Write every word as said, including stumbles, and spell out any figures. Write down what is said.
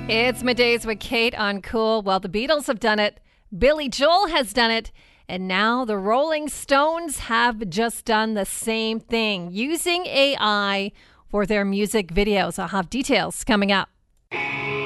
It's Middays with Kate on Cool. Well, the Beatles have done it. Billy Joel has done it. And now the Rolling Stones have just done the same thing, using A I for their music videos. I'll have details coming up.